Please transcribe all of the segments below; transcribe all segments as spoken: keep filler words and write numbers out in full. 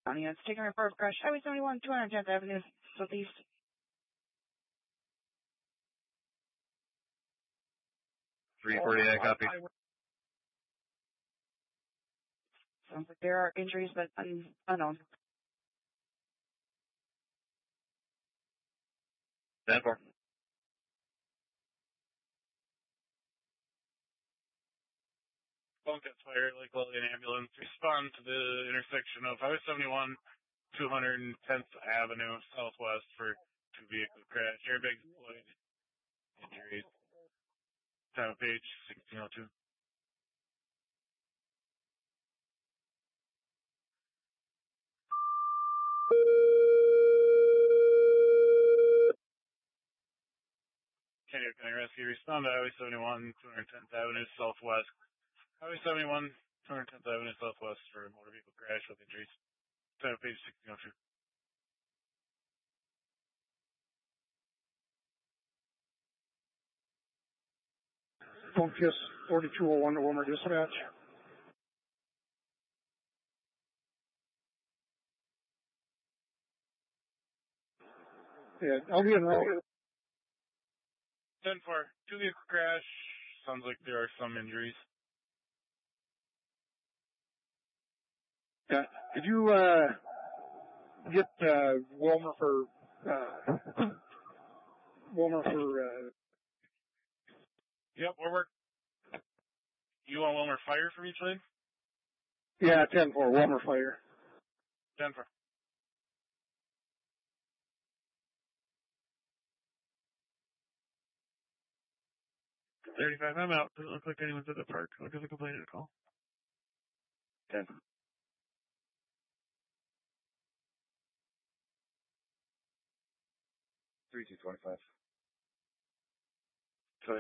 County units taking a report of crash. Highway seventy-one, two hundred tenth Avenue, Southeast. three forty-eight, copy. Sounds like there are injuries, but un unknown. ten four. Phone gets fired, Lake Lillian ambulance. Respond to the intersection of Highway seventy-one, two hundred tenth Avenue, Southwest for two vehicle crash. Airbags deployed. Injuries. Time of page sixteen oh two. Kenny County Rescue, respond to Highway seventy-one, two hundred tenth Avenue, Southwest. Highway seventy-one, two hundred tenth Avenue, Southwest for a motor vehicle crash with injuries. Time of page sixteen oh two. Focus forty-two oh one to Wilmer Dispatch. Yeah, I'll be in route. ten four, two vehicle crash. Sounds like there are some injuries. Yeah, could you uh, get uh, Wilmer for uh, Wilmer for? Uh, Yep, we're work. You want Wilmer Fire from each lane? yeah, ten four Wilmer Fire. ten four. thirty-five, I'm out. Doesn't look like anyone's at the park. Look at the complaint at call. ten. three two twenty-five. Good.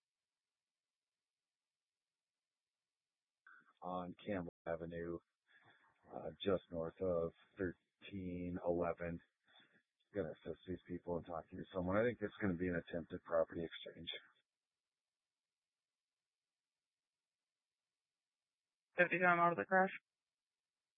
On Campbell Avenue, uh, just north of thirteen eleven. Gonna assist these people and talking to someone. I think it's going to be an attempted property exchange. fifty time out of the crash.